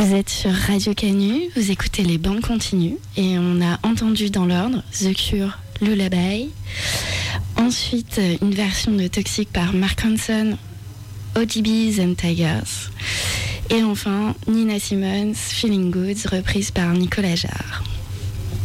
Vous êtes sur Radio Canu, vous écoutez les bandes continues et on a entendu dans l'ordre The Cure, Lullaby. Ensuite, une version de Toxic par Mark Ronson, ODBs and Tigers. Et enfin, Nina Simone, Feeling Good, reprise par Nicolas Jarre.